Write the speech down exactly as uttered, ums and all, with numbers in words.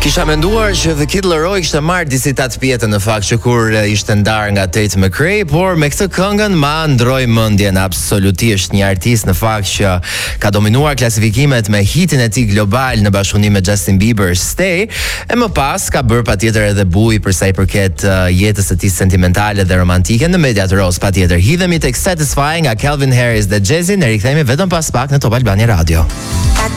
Kisha menduar që The Kid Laroi kishte marrë disi tatpjetën në fakt që kur ishte ndarë nga Tate McRae, por me këtë këngën ma ndroi mendjen absolutisht. Një artist në fakt që ka dominuar klasifikimet me hitin e tij global në bashkëpunim me Justin Bieber, Stay, e më pas ka bërë patjetër edhe buj për sa i përket uh, jetës së tij sentimentale dhe romantike në mediat roz. Patjetër hidhemi tek Satisfying nga Calvin Harris dhe Jay-Z, ne rikthehemi vetëm pas pak në Top Albania Radio.